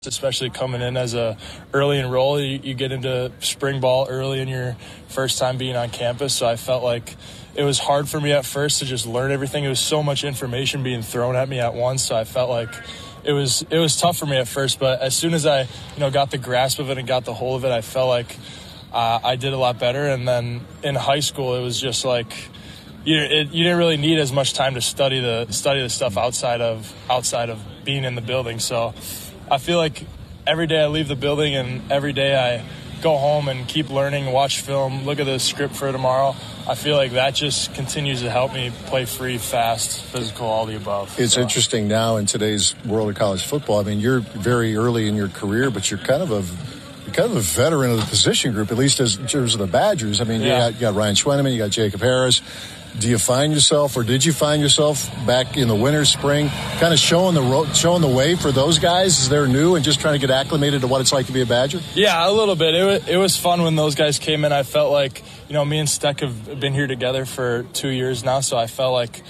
especially coming in as a early enroll. You get into spring ball early in your first time being on campus, so I felt like it was hard for me at first to just learn everything. It was so much information being thrown at me at once, so I felt like it was tough for me at first, but as soon as I got the grasp of it and got the hold of it, I felt like I did a lot better. And then in high school, it was just like you didn't really need as much time to study the stuff outside of being in the building. So I feel like every day I leave the building and every day I go home and keep learning, watch film, look at the script for tomorrow. I feel like that just continues to help me play free, fast, physical, all the above. It's interesting now in today's world of college football. I mean, you're very early in your career, but you're kind of a veteran of the position group, at least as in terms of the Badgers. I mean, you got Ryan Schwendeman, you got Jacob Harris. Do you find yourself, or did you find yourself back in the winter, spring, kind of showing the way for those guys as they're new and just trying to get acclimated to what it's like to be a Badger? Yeah, a little bit. It was fun when those guys came in. I felt like, me and Steck have been here together for 2 years now, so I felt like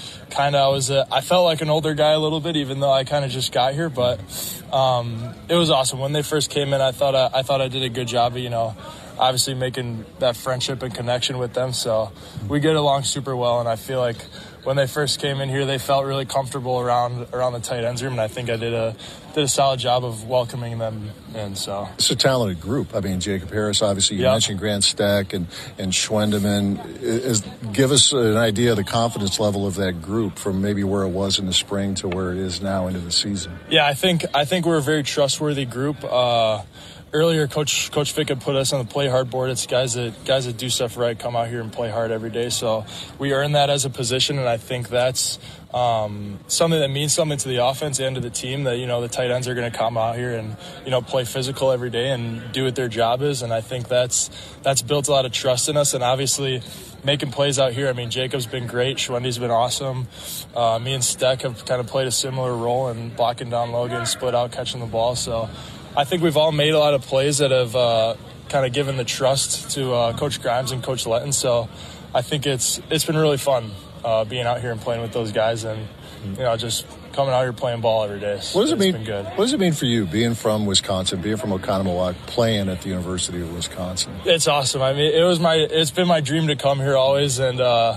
I felt like an older guy a little bit, even though I kind of just got here. But it was awesome when they first came in. I thought I did a good job of obviously making that friendship and connection with them. So we get along super well, and I feel like when they first came in here, they felt really comfortable around the tight ends room, and I think I did a solid job of welcoming them in. So it's a talented group. I mean, Jacob Harris, obviously you mentioned Grant Steck and Schwendeman. Give us an idea of the confidence level of that group from maybe where it was in the spring to where it is now into the season. Yeah, I think we're a very trustworthy group. Earlier, Coach Vick had put us on the play hard board. It's guys that do stuff right, come out here and play hard every day. So we earn that as a position, and I think that's something that means something to the offense and to the team, that the tight ends are going to come out here and play physical every day and do what their job is. And I think that's built a lot of trust in us. And obviously making plays out here, I mean, Jacob's been great, Schwendy's been awesome. Me and Steck have kind of played a similar role in blocking down Logan, split out, catching the ball. So I think we've all made a lot of plays that have kind of given the trust to Coach Grimes and Coach Letton. So I think it's been really fun being out here and playing with those guys, and just coming out here playing ball every day. What does it mean? Been good. What does it mean for you, being from Wisconsin, being from Oconomowoc, playing at the University of Wisconsin? It's awesome. I mean, it's been my dream to come here always, and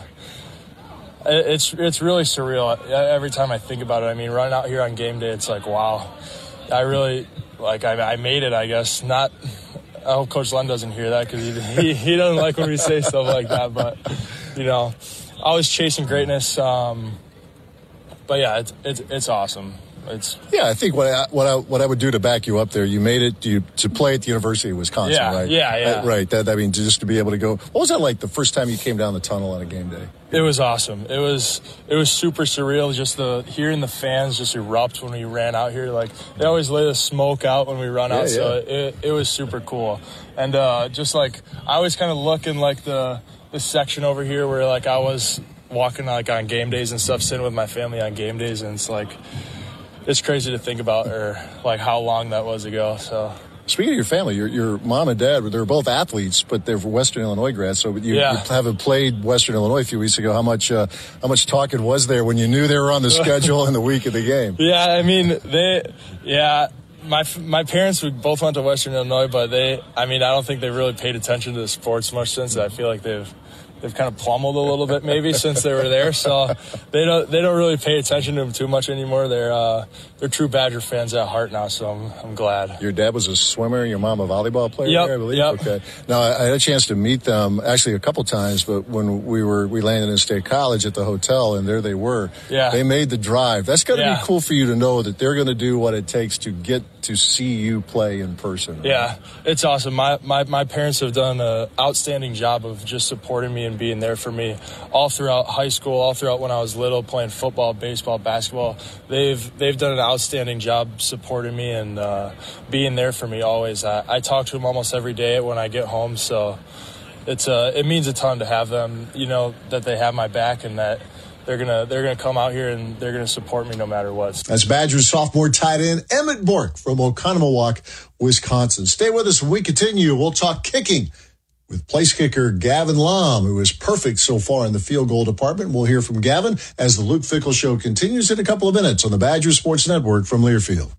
it's really surreal every time I think about it. I mean, running out here on game day, it's like, wow, I really. I made it, I guess. I hope Coach Len doesn't hear that, because he doesn't like when we say stuff like that. But, always chasing greatness. But, yeah, it's awesome. I think what I would do to back you up there, you made it to play at the University of Wisconsin, right? Yeah. Right. I mean, just to be able to go. What was that like the first time you came down the tunnel on a game day? It was awesome. It was super surreal. Just hearing the fans just erupt when we ran out here. Like, they always lay the smoke out when we run out. So it was super cool. And just like, I always kind of look in like the section over here where like I was walking like on game days and stuff, sitting with my family on game days, and it's like, it's crazy to think about, or like how long that was ago. So, speaking of your family, your mom and dad, they're both athletes, but they're Western Illinois grads. So you haven't played Western Illinois a few weeks ago. How much talking was there when you knew they were on the schedule in the week of the game? Yeah, I mean my parents both went to Western Illinois, but I don't think they've really paid attention to the sports much since. I feel like they've kind of plummeled a little bit maybe since they were there, so they don't really pay attention to them too much anymore. They're true Badger fans at heart now, so I'm glad. Your dad was a swimmer, and your mom a volleyball player, yep, there, I believe? Yep. Okay. Now, I had a chance to meet them actually a couple times, but when we landed in State College at the hotel, and there they were. Yeah. They made the drive. That's got to be cool for you to know that they're going to do what it takes to get to see you play in person. Right? Yeah, it's awesome. My parents have done an outstanding job of just supporting me and being there for me all throughout high school, all throughout when I was little, playing football, baseball, basketball. They've done an outstanding job supporting me and being there for me always. I talk to them almost every day when I get home, so it means a ton to have them, that they have my back, and that they're gonna come out here and they're gonna support me no matter what. That's Badgers sophomore tight end Emmett Bork from Oconomowoc, Wisconsin. Stay with us when we continue. We'll talk kicking with place kicker Gavin Lom, who is perfect so far in the field goal department. We'll hear from Gavin as the Luke Fickell Show continues in a couple of minutes on the Badgers Sports Network from Learfield.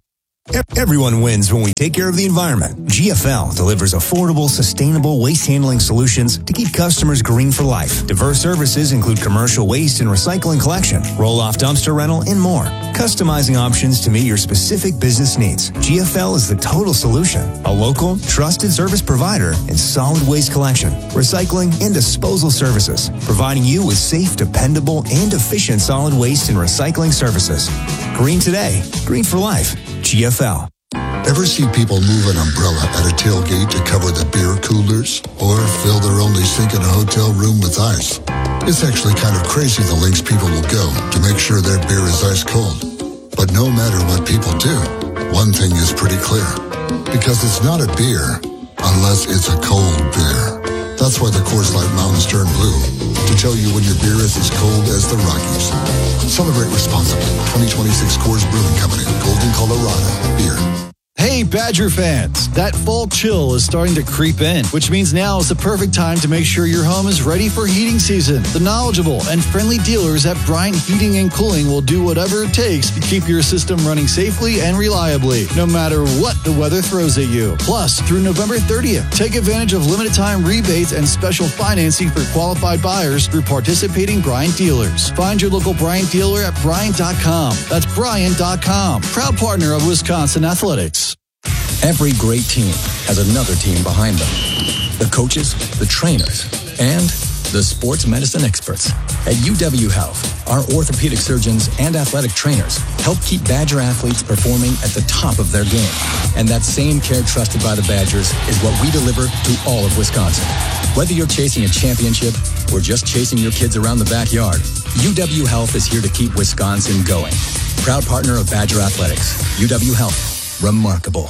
Everyone wins when we take care of the environment. GFL delivers affordable, sustainable waste handling solutions to keep customers green for life. Diverse services include commercial waste and recycling collection, roll-off dumpster rental, and more. Customizing options to meet your specific business needs. GFL is the total solution. A local, trusted service provider in solid waste collection, recycling, and disposal services, providing you with safe, dependable, and efficient solid waste and recycling services. Green today, green for life. GFL. Ever see people move an umbrella at a tailgate to cover the beer coolers? Or fill their only sink in a hotel room with ice? It's actually kind of crazy the lengths people will go to make sure their beer is ice cold. But no matter what people do, one thing is pretty clear. Because it's not a beer unless it's a cold beer. That's why the Coors Light Mountains turn blue, to tell you when your beer is as cold as the Rockies. Celebrate responsibly. 2026 Coors Brewing Company, Golden, Colorado. Beer. Hey, Badger fans! That fall chill is starting to creep in, which means now is the perfect time to make sure your home is ready for heating season. The knowledgeable and friendly dealers at Bryant Heating and Cooling will do whatever it takes to keep your system running safely and reliably, no matter what the weather throws at you. Plus, through November 30th, take advantage of limited-time rebates and special financing for qualified buyers through participating Bryant dealers. Find your local Bryant dealer at Bryant.com. That's Bryant.com. Proud partner of Wisconsin Athletics. Every great team has another team behind them. The coaches, the trainers, and the sports medicine experts. At UW Health, our orthopedic surgeons and athletic trainers help keep Badger athletes performing at the top of their game. And that same care trusted by the Badgers is what we deliver to all of Wisconsin. Whether you're chasing a championship or just chasing your kids around the backyard, UW Health is here to keep Wisconsin going. Proud partner of Badger Athletics. UW Health. Remarkable.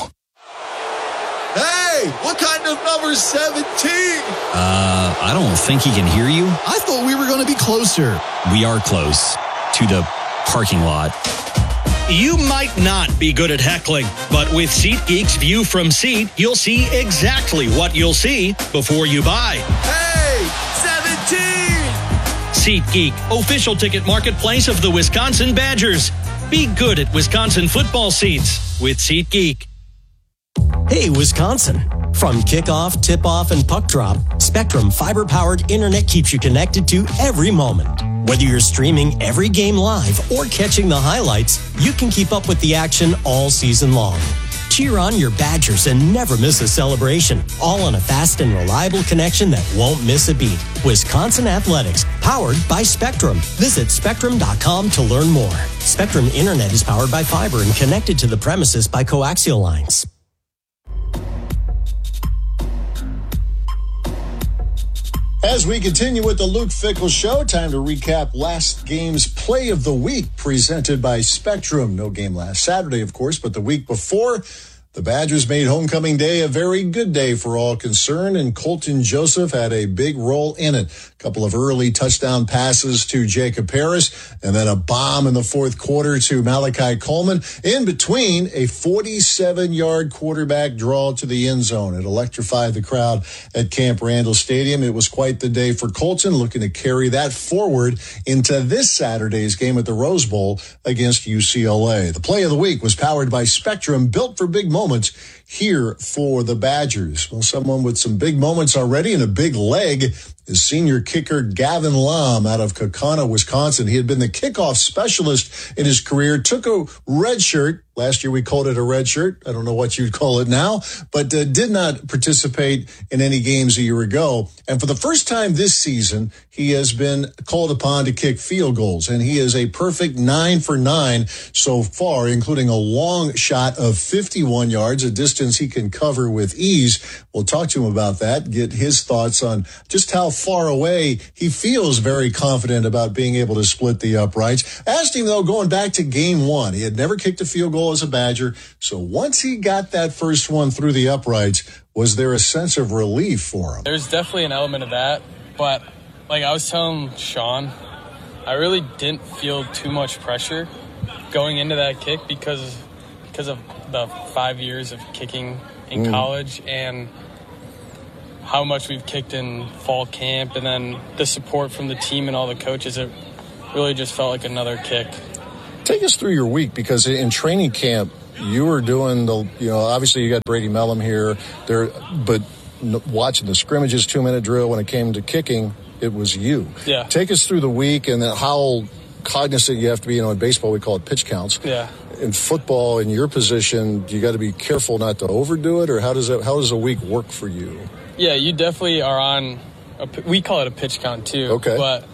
Hey, what kind of number 17? I don't think he can hear you. I thought we were going to be closer. We are close to the parking lot. You might not be good at heckling, but with SeatGeek's View from Seat, you'll see exactly what you'll see before you buy. Hey, 17! SeatGeek, official ticket marketplace of the Wisconsin Badgers. Be good at Wisconsin football seats with SeatGeek. Hey, Wisconsin. From kickoff, tip-off, and puck drop, Spectrum fiber-powered internet keeps you connected to every moment. Whether you're streaming every game live or catching the highlights, you can keep up with the action all season long. Cheer on your Badgers and never miss a celebration, all on a fast and reliable connection that won't miss a beat. Wisconsin Athletics, powered by Spectrum. Visit Spectrum.com to learn more. Spectrum Internet is powered by fiber and connected to the premises by coaxial lines. As we continue with the Luke Fickell Show, time to recap last game's play of the week presented by Spectrum. No game last Saturday, of course, but the week before, the Badgers made homecoming day a very good day for all concerned, and Colton Joseph had a big role in it. A couple of early touchdown passes to Jacob Harris, and then a bomb in the fourth quarter to Malachi Coleman. In between, a 47-yard quarterback draw to the end zone. It electrified the crowd at Camp Randall Stadium. It was quite the day for Colton, looking to carry that forward into this Saturday's game at the Rose Bowl against UCLA. The play of the week was powered by Spectrum, built for big moments here for the Badgers. Well, someone with some big moments already and a big leg is senior kicker Gavin Lum out of Kaukauna, Wisconsin. He had been the kickoff specialist in his career, took a red shirt. Last year we called it a red shirt. I don't know what you'd call it now, but did not participate in any games a year ago. And for the first time this season, he has been called upon to kick field goals, and he is a perfect 9 for 9 so far, including a long shot of 51 yards, a distance he can cover with ease. We'll talk to him about that, get his thoughts on just how far away he feels very confident about being able to split the uprights. Asked him, though, going back to game one, he had never kicked a field goal as a Badger. So once he got that first one through the uprights, was there a sense of relief for him? There's definitely an element of that, but like I was telling Sean, I really didn't feel too much pressure going into that kick because of the 5 years of kicking in college and how much we've kicked in fall camp, and then the support from the team and all the coaches. It really just felt like another kick. Take us through your week, because in training camp, you were doing obviously you got Brady Mellum here there, but watching the scrimmages 2-minute drill when it came to kicking, it was you. Yeah. Take us through the week and then how cognizant you have to be. In baseball we call it pitch counts. Yeah. In football, in your position, you got to be careful not to overdo it, or how does a week work for you? Yeah, you definitely are on. We call it a pitch count too. Okay. But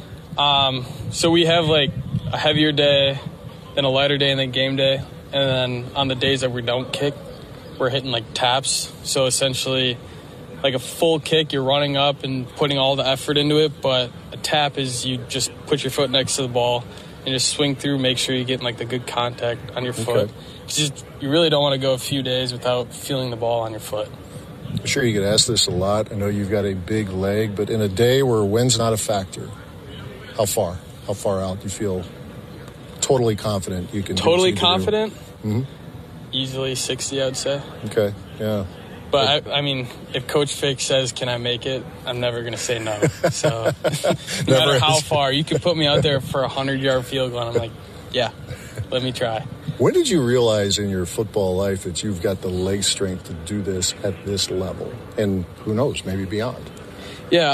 so we have like a heavier day, then a lighter day, and then game day, and then on the days that we don't kick, we're hitting like taps. So essentially, like a full kick, you're running up and putting all the effort into it, but a tap is you just put your foot next to the ball and just swing through, make sure you're getting like the good contact on your foot. You really don't want to go a few days without feeling the ball on your foot. I'm sure you get asked this a lot. I know you've got a big leg, but in a day where wind's not a factor, how far out do you feel totally confident you can? Totally confident? Mm-hmm. Easily 60, I would say. Okay, yeah. But, I mean, if Coach Fick says, can I make it, I'm never going to say no. So no matter how far, you can put me out there for a 100-yard field goal, and I'm like, yeah, let me try. When did you realize in your football life that you've got the leg strength to do this at this level? And who knows, maybe beyond? Yeah,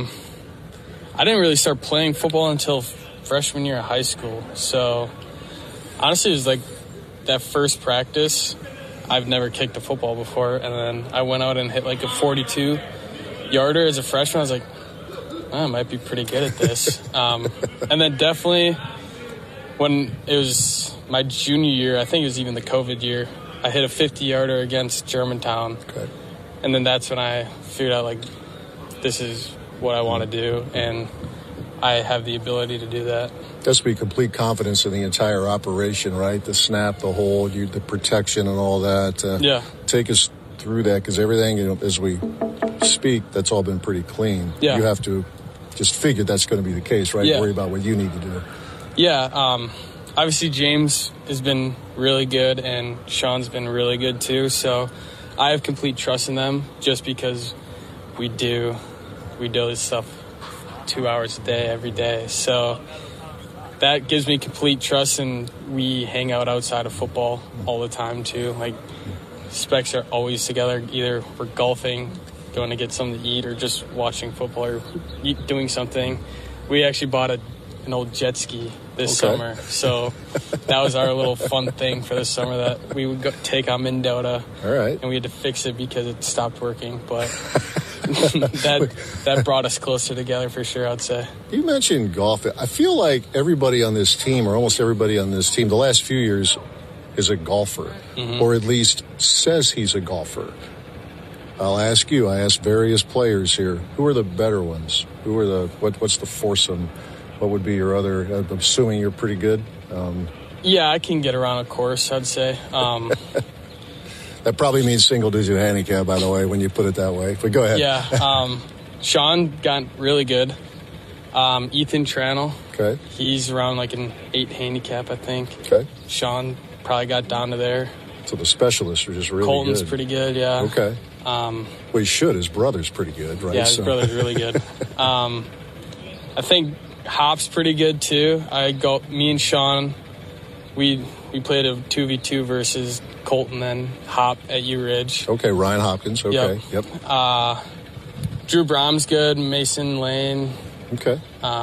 I didn't really start playing football until freshman year of high school. So, honestly, it was like that first practice. I've never kicked a football before, and then I went out and hit like a 42-yarder as a freshman. I was like, I might be pretty good at this. And then definitely when it was my junior year, I think it was even the COVID year, I hit a 50-yarder against Germantown. Okay. And then that's when I figured out, like, this is what I want to do, and I have the ability to do that. That's be complete confidence in the entire operation, right? The snap, the hold, the protection and all that. Yeah. Take us through that, because everything, as we speak, that's all been pretty clean. Yeah. You have to just figure that's going to be the case, right? Yeah. Worry about what you need to do. Yeah. Obviously, James has been really good, and Sean's been really good too. So I have complete trust in them just because we do this stuff 2 hours a day, every day. So that gives me complete trust, and we hang out outside of football all the time too. Like, specs are always together. Either we're golfing, going to get something to eat, or just watching football or doing something. We actually bought an old jet ski this summer, so that was our little fun thing for this summer that we would take on Mendota. All right. And we had to fix it because it stopped working, but that brought us closer together for sure, I'd say. You mentioned golf. I feel like everybody on this team, or almost everybody on this team, the last few years is a golfer, or at least says he's a golfer. I'll ask you, I asked various players here, who are the better ones? Who are what's the foursome? What would be your other, I'm assuming you're pretty good? Yeah, I can get around a course, I'd say. That probably means single-digit handicap, by the way, when you put it that way. But go ahead. Yeah. Sean got really good. Ethan Tranel. Okay. He's around like an 8 handicap, I think. Okay. Sean probably got down to there. So the specialists are just really Colton's good. pretty good, yeah. Okay. Well, he should. His brother's pretty good, right? Yeah, his brother's really good. I think Hop's pretty good, too. Me and Sean, we played a 2v2 versus Colton and Hop at U Ridge. Okay, Ryan Hopkins. Okay, yep. Drew Brom's good. Mason Lane. Okay.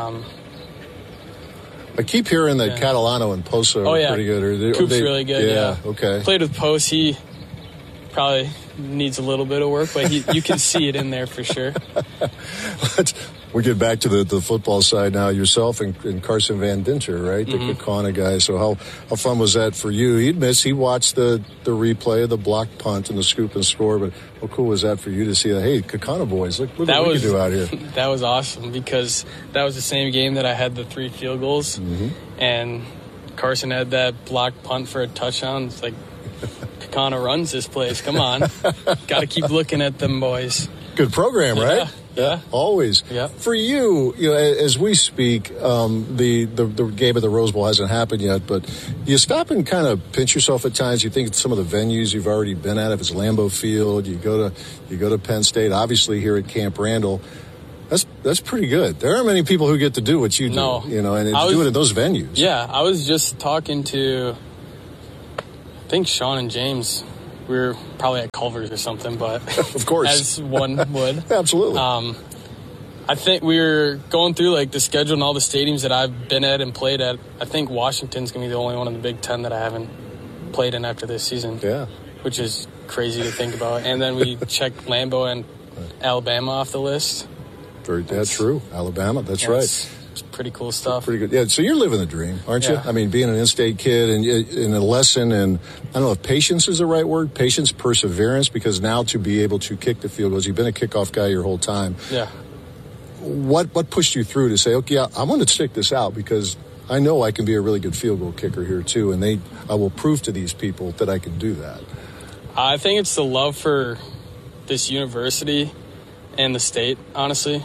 I keep hearing that Catalano and Posa are pretty good. Coop's really good, yeah. Okay. Played with Post. He probably needs a little bit of work, but you can see it in there for sure. We get back to the football side now. Yourself and Carson Van Dinter, right? The Kakana guy. So how fun was that for you? He watched the replay of the block punt and the scoop and score, but how cool was that for you to see that, hey, Kakana boys, look what we can do out here. That was awesome because that was the same game that I had the 3 field goals, and Carson had that block punt for a touchdown. It's like, Kakana runs this place. Come on. Got to keep looking at them boys. Good program, right? Yeah. Always. Yeah. For you, as we speak, the game at the Rose Bowl hasn't happened yet, but you stop and kind of pinch yourself at times. You think of some of the venues you've already been at. If it's Lambeau Field, you go to Penn State. Obviously, here at Camp Randall, that's pretty good. There aren't many people who get to do what you do. No. And do it at those venues. Yeah, I was just talking to I think Sean and James, we were probably at Culver's or something, but of course, as one would. Absolutely. I think we were going through like the schedule and all the stadiums that I've been at and played at. I think Washington's going to be the only one in the Big Ten that I haven't played in after this season. Yeah. Which is crazy to think about. And then we checked Lambeau and Alabama off the list. That's true. Alabama, that's right. It's pretty cool stuff. Pretty good. Yeah, so you're living the dream, aren't you? Yeah. I mean, being an in-state kid and in a lesson, and I don't know if patience is the right word, patience, perseverance, because now to be able to kick the field goals, you've been a kickoff guy your whole time. Yeah. What pushed you through to say, okay, I'm going to stick this out because I know I can be a really good field goal kicker here too, and I will prove to these people that I can do that? I think it's the love for this university and the state, honestly.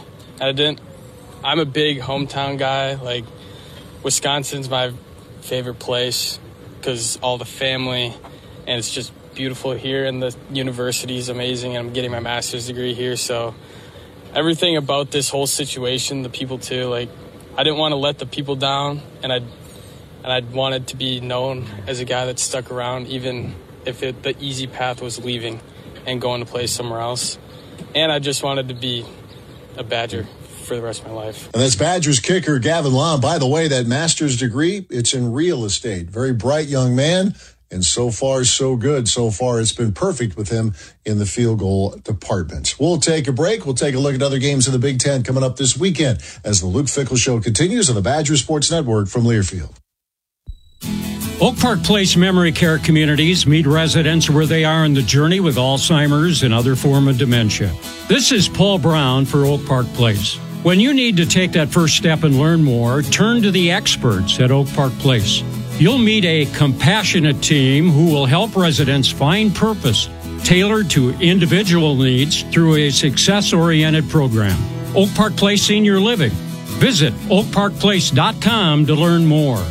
I'm a big hometown guy. Like, Wisconsin's my favorite place because all the family, and it's just beautiful here, and the university is amazing, and I'm getting my master's degree here. So everything about this whole situation, the people too, like, I didn't want to let the people down, and I wanted to be known as a guy that stuck around, even if the easy path was leaving and going to play somewhere else. And I just wanted to be a Badger for the rest of my life. And that's Badgers kicker Gavin Lund. By the way, that master's degree, it's in real estate. Very bright young man, and so far, so good. So far, it's been perfect with him in the field goal department. We'll take a break. We'll take a look at other games in the Big Ten coming up this weekend as the Luke Fickell Show continues on the Badger Sports Network from Learfield. Oak Park Place Memory Care Communities meet residents where they are in the journey with Alzheimer's and other form of dementia. This is Paul Brown for Oak Park Place. When you need to take that first step and learn more, turn to the experts at Oak Park Place. You'll meet a compassionate team who will help residents find purpose, tailored to individual needs through a success-oriented program. Oak Park Place Senior Living. Visit oakparkplace.com to learn more.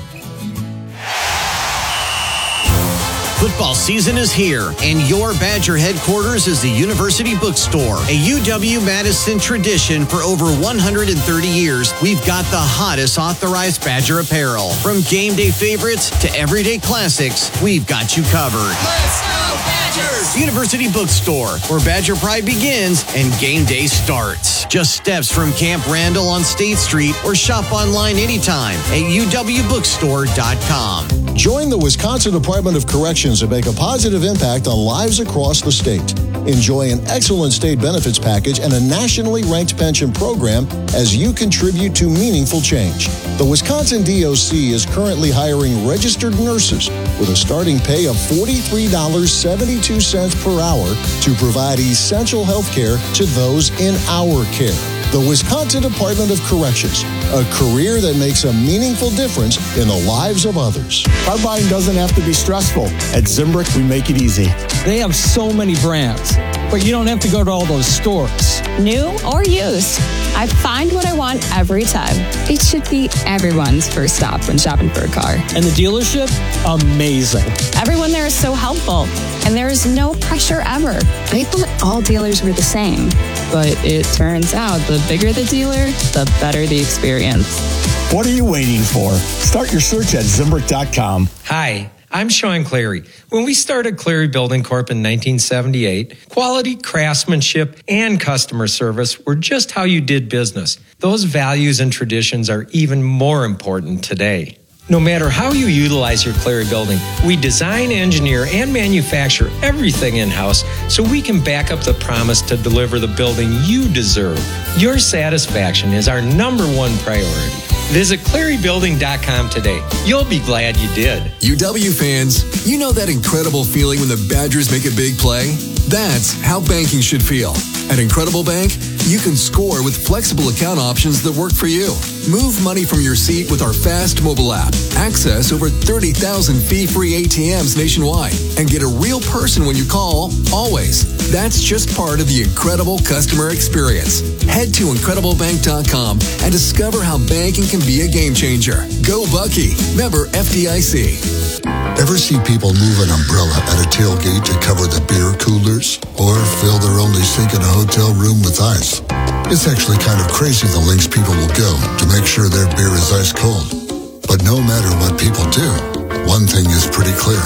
Football season is here, and your Badger headquarters is the University Bookstore. A UW-Madison tradition for over 130 years, we've got the hottest authorized Badger apparel. From game day favorites to everyday classics, we've got you covered. Let's go, Badgers! University Bookstore, where Badger pride begins and game day starts. Just steps from Camp Randall on State Street, or shop online anytime at uwbookstore.com. Join the Wisconsin Department of Corrections and make a positive impact on lives across the state. Enjoy an excellent state benefits package and a nationally ranked pension program as you contribute to meaningful change. The Wisconsin DOC is currently hiring registered nurses with a starting pay of $43.72 per hour to provide essential health care to those in our care. The Wisconsin Department of Corrections, a career that makes a meaningful difference in the lives of others. Our buying doesn't have to be stressful. At Zimbrick, we make it easy. They have so many brands, but you don't have to go to all those stores. New or used, I find what I want every time. It should be everyone's first stop when shopping for a car. And the dealership, amazing. Everyone there is so helpful, and there is no pressure ever. I thought all dealers were the same, but it turns out the bigger the dealer, the better the experience. What are you waiting for? Start your search at Zimbrick.com. Hi, I'm Sean Clary. When we started Clary Building Corp in 1978, quality, craftsmanship, and customer service were just how you did business. Those values and traditions are even more important today. No matter how you utilize your Clary building, we design, engineer, and manufacture everything in-house so we can back up the promise to deliver the building you deserve. Your satisfaction is our #1 priority. Visit ClaryBuilding.com today. You'll be glad you did. UW fans, you know that incredible feeling when the Badgers make a big play? That's how banking should feel. At Incredible Bank, you can score with flexible account options that work for you. Move money from your seat with our fast mobile app. Access over 30,000 fee-free ATMs nationwide. And get a real person when you call, always. That's just part of the incredible customer experience. Head to IncredibleBank.com and discover how banking can be a game changer. Go Bucky. Member FDIC. Ever see people move an umbrella at a tailgate to cover the beer coolers? Or fill their only sink in a hotel room with ice? It's actually kind of crazy the lengths people will go to make sure their beer is ice cold. But no matter what people do, one thing is pretty clear.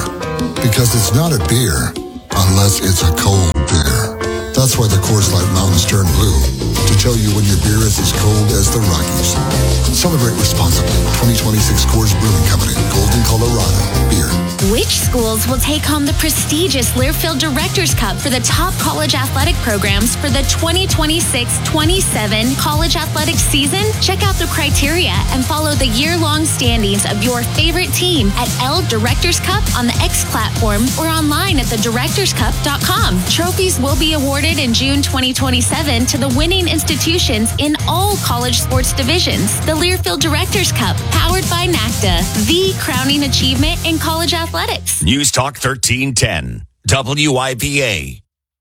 Because it's not a beer unless it's a cold beer. That's why the Coors Light Mountains turn blue, to tell you when your beer is as cold as the Rockies. Celebrate responsibly. 2026 Coors Brewing Company, Golden, Colorado. Beer. Which schools will take home the prestigious Learfield Directors Cup for the top college athletic programs for the 2026-27 college athletics season? Check out the criteria and follow the year-long standings of your favorite team at L Directors Cup on the X platform or online at thedirectorscup.com. Trophies will be awarded in June 2027 to the winning institutions in all college sports divisions. The Learfield Directors Cup, powered by NACDA, the crowning achievement in college athletics. News Talk 1310, WIPA.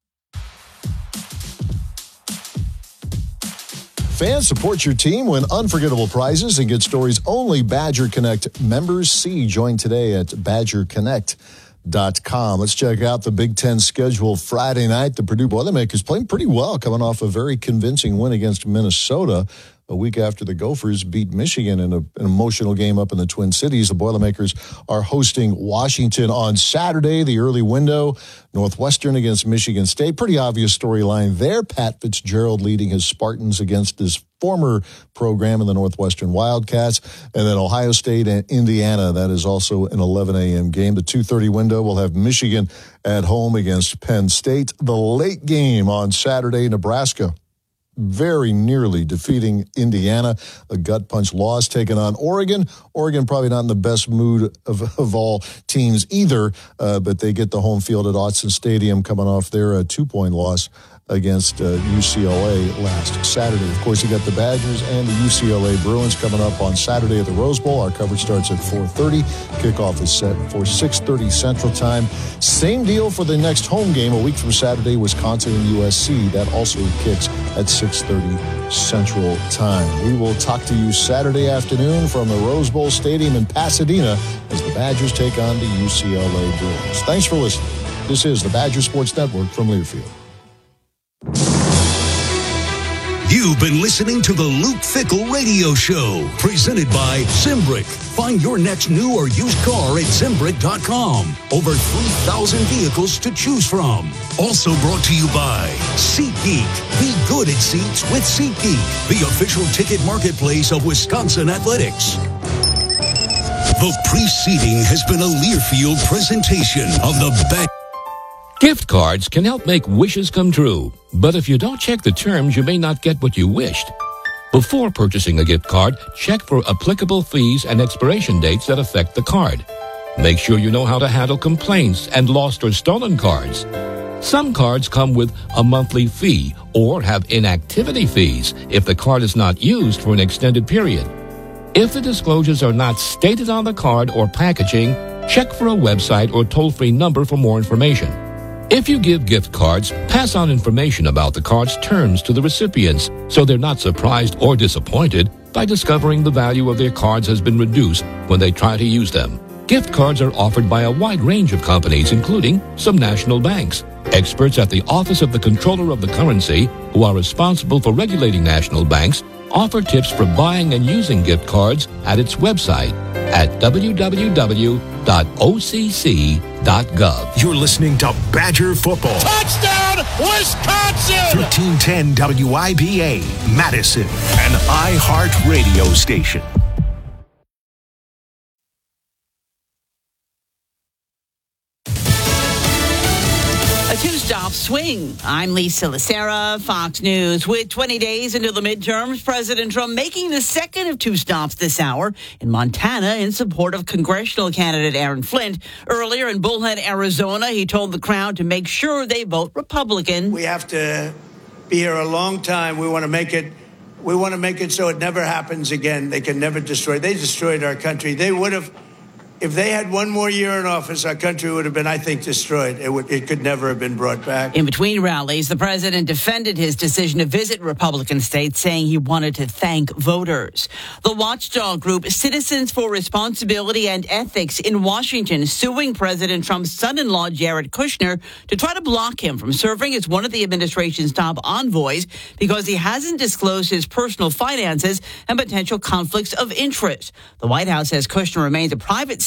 Fans, support your team, win unforgettable prizes, and get stories only Badger Connect members see. Join today at BadgerConnect.com. Let's check out the Big Ten schedule Friday night. The Purdue Boilermakers playing pretty well, coming off a very convincing win against Minnesota. A week after the Gophers beat Michigan in an emotional game up in the Twin Cities. The Boilermakers are hosting Washington on Saturday, the early window. Northwestern against Michigan State. Pretty obvious storyline there. Pat Fitzgerald leading his Spartans against his former program in the Northwestern Wildcats. And then Ohio State and Indiana. That is also an 11 a.m. game. The 2:30 window will have Michigan at home against Penn State. The late game on Saturday, Nebraska very nearly defeating Indiana. A gut punch loss taken on Oregon. Oregon probably not in the best mood of all teams either, but they get the home field at Autzen Stadium coming off their 2-point loss against UCLA last Saturday. Of course, you got the Badgers and the UCLA Bruins coming up on Saturday at the Rose Bowl. Our coverage starts at 4:30. Kickoff is set for 6:30 Central Time. Same deal for the next home game a week from Saturday, Wisconsin and USC. That also kicks at 6:30 Central Time. We will talk to you Saturday afternoon from the Rose Bowl Stadium in Pasadena as the Badgers take on the UCLA Bruins. Thanks for listening. This is the Badger Sports Network from Learfield. You've been listening to the Luke Fickell Radio Show, presented by Zimbrick. Find your next new or used car at Zimbrick.com. Over 3,000 vehicles to choose from. Also brought to you by SeatGeek. Be good at seats with SeatGeek, the official ticket marketplace of Wisconsin Athletics. The preceding has been a Learfield presentation of the Badger. Gift cards can help make wishes come true, but if you don't check the terms, you may not get what you wished. Before purchasing a gift card, check for applicable fees and expiration dates that affect the card. Make sure you know how to handle complaints and lost or stolen cards. Some cards come with a monthly fee or have inactivity fees if the card is not used for an extended period. If the disclosures are not stated on the card or packaging, check for a website or toll-free number for more information. If you give gift cards, pass on information about the card's terms to the recipients so they're not surprised or disappointed by discovering the value of their cards has been reduced when they try to use them. Gift cards are offered by a wide range of companies, including some national banks. Experts at the Office of the Comptroller of the Currency, who are responsible for regulating national banks, offer tips for buying and using gift cards at its website at www.occ.gov. You're listening to Badger Football. Touchdown, Wisconsin! 1310 WIBA, Madison, an iHeart radio station. A two-stop swing. I'm Lisa Lacera, Fox News. With 20 days into the midterms, President Trump making the second of two stops this hour in Montana in support of congressional candidate Aaron Flint. Earlier in Bullhead, Arizona, he told the crowd to make sure they vote Republican. We have to be here a long time. We want to make it so it never happens again. They can never destroy. They destroyed our country. They would have. If they had one more year in office, our country would have been, I think, destroyed. It could never have been brought back. In between rallies, the president defended his decision to visit Republican states, saying he wanted to thank voters. The watchdog group Citizens for Responsibility and Ethics in Washington suing President Trump's son-in-law, Jared Kushner, to try to block him from serving as one of the administration's top envoys because he hasn't disclosed his personal finances and potential conflicts of interest. The White House says Kushner remains a private citizen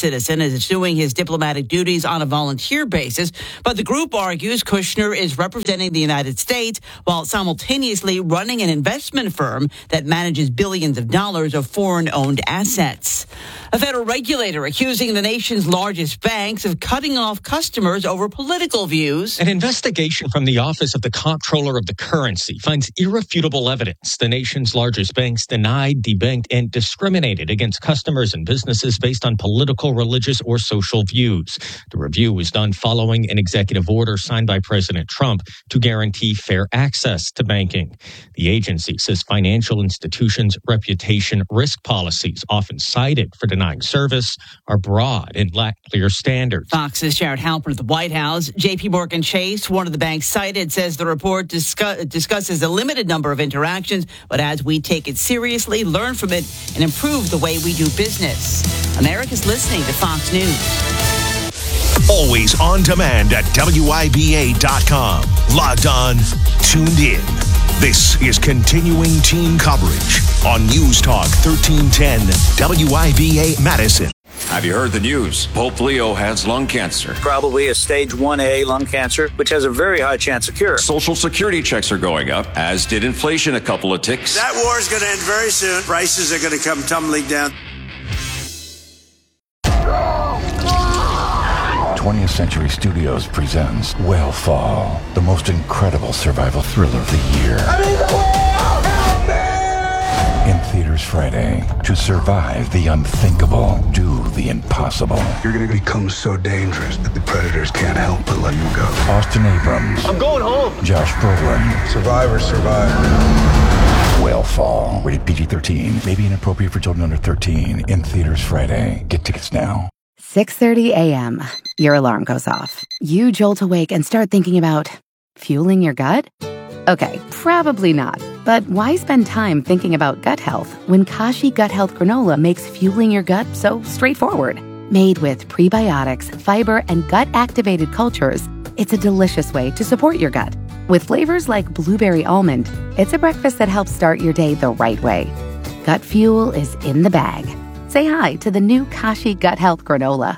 citizen is assuming his diplomatic duties on a volunteer basis, but the group argues Kushner is representing the United States while simultaneously running an investment firm that manages billions of dollars of foreign-owned assets. A federal regulator accusing the nation's largest banks of cutting off customers over political views. An investigation from the Office of the Comptroller of the Currency finds irrefutable evidence the nation's largest banks denied, debanked, and discriminated against customers and businesses based on political, religious, or social views. The review was done following an executive order signed by President Trump to guarantee fair access to banking. The agency says financial institutions' reputation risk policies, often cited for denying service, are broad and lack clear standards. Fox's Jared Halpern at the White House. J.P. Morgan Chase, one of the banks cited, says the report discusses a limited number of interactions, but as we take it seriously, learn from it, and improve the way we do business. America's listening to Fox News. Always on demand at WIBA.com. Logged on, tuned in. This is continuing team coverage on News Talk 1310 WIBA Madison. Have you heard the news? Pope Leo has lung cancer. Probably a stage 1A lung cancer, which has a very high chance of cure. Social Security checks are going up, as did inflation a couple of ticks. That war is going to end very soon. Prices are going to come tumbling down. 20th Century Studios presents Whale Fall, the most incredible survival thriller of the year. I'm in the whale! Help me! In theaters Friday. To survive the unthinkable, do the impossible. You're going to become so dangerous that the predators can't help but let you go. Austin Abrams. I'm going home. Josh Brolin. Survivors survive. Whale Fall. Rated PG-13. May be inappropriate for children under 13. In theaters Friday. Get tickets now. 6:30 a.m. Your alarm goes off. You jolt awake and start thinking about fueling your gut? Okay, probably not. But why spend time thinking about gut health when Kashi Gut Health Granola makes fueling your gut so straightforward? Made with prebiotics, fiber, and gut-activated cultures, it's a delicious way to support your gut. With flavors like blueberry almond, it's a breakfast that helps start your day the right way. Gut fuel is in the bag. Say hi to the new Kashi Gut Health Granola.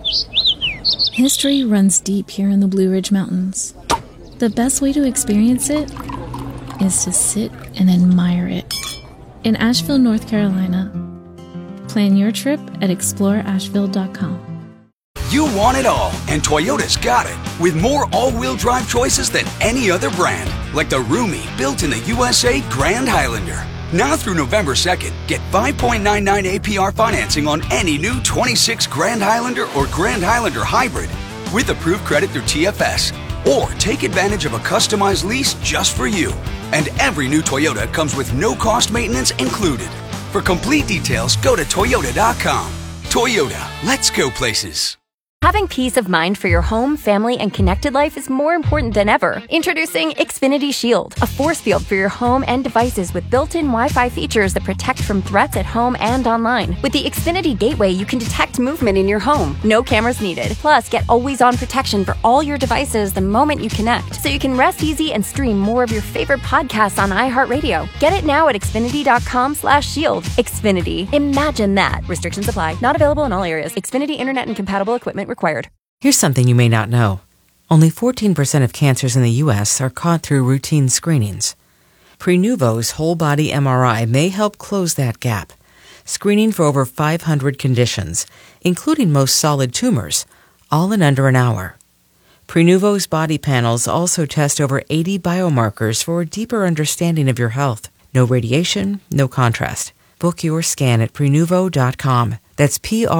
History runs deep here in the Blue Ridge Mountains. The best way to experience it is to sit and admire it. In Asheville, North Carolina. Plan your trip at exploreasheville.com. You want it all, and Toyota's got it. With more all-wheel drive choices than any other brand. Like the roomy, built in the USA Grand Highlander. Now through November 2nd, get 5.99 APR financing on any new 26 Grand Highlander or Grand Highlander Hybrid with approved credit through TFS. Or take advantage of a customized lease just for you. And every new Toyota comes with no-cost maintenance included. For complete details, go to Toyota.com. Toyota, let's go places. Having peace of mind for your home, family, and connected life is more important than ever. Introducing Xfinity Shield, a force field for your home and devices with built-in Wi-Fi features that protect from threats at home and online. With the Xfinity Gateway, you can detect movement in your home. No cameras needed. Plus, get always-on protection for all your devices the moment you connect, so you can rest easy and stream more of your favorite podcasts on iHeartRadio. Get it now at Xfinity.com/shield. Xfinity. Imagine that. Restrictions apply. Not available in all areas. Xfinity Internet and compatible equipment required. Here's something you may not know. Only 14% of cancers in the U.S. are caught through routine screenings. Prenuvo's whole-body MRI may help close that gap, screening for over 500 conditions, including most solid tumors, all in under an hour. Prenuvo's body panels also test over 80 biomarkers for a deeper understanding of your health. No radiation, no contrast. Book your scan at Prenuvo.com. That's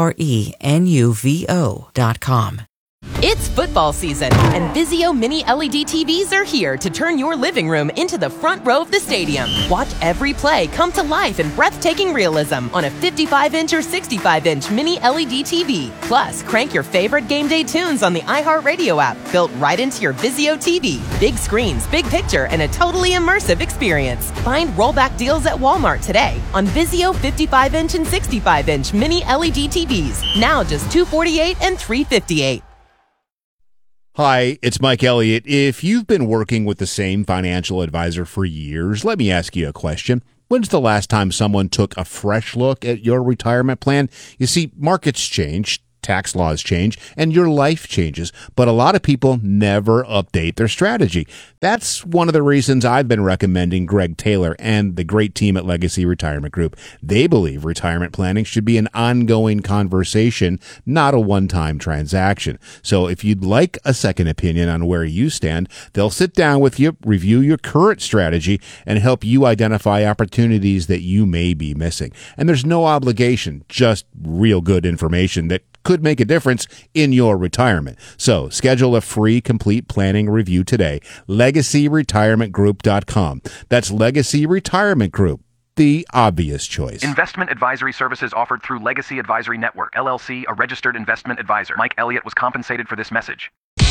Prenuvo.com. It's football season, and Vizio Mini LED TVs are here to turn your living room into the front row of the stadium. Watch every play come to life in breathtaking realism on a 55-inch or 65-inch Mini LED TV. Plus, crank your favorite game day tunes on the iHeartRadio app, built right into your Vizio TV. Big screens, big picture, and a totally immersive experience. Find rollback deals at Walmart today on Vizio 55-inch and 65-inch Mini LED TVs. Now just $248 and $358. Hi, it's Mike Elliott. If you've been working with the same financial advisor for years, let me ask you a question. When's the last time someone took a fresh look at your retirement plan? You see, markets change, tax laws change, and your life changes. But a lot of people never update their strategy. That's one of the reasons I've been recommending Greg Taylor and the great team at Legacy Retirement Group. They believe retirement planning should be an ongoing conversation, not a one-time transaction. So if you'd like a second opinion on where you stand, they'll sit down with you, review your current strategy, and help you identify opportunities that you may be missing. And there's no obligation, just real good information that could make a difference in your retirement. So schedule a free complete planning review today. LegacyRetirementGroup.com. That's Legacy Retirement Group, the obvious choice. Investment advisory services offered through Legacy Advisory Network, LLC, a registered investment advisor. Mike Elliott was compensated for this message.